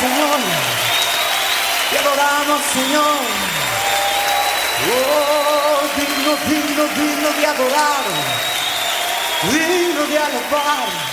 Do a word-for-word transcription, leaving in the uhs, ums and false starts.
Señor. Te adoramos, Señor. Oh, digno, digno, digno de adorar, digno de alabar.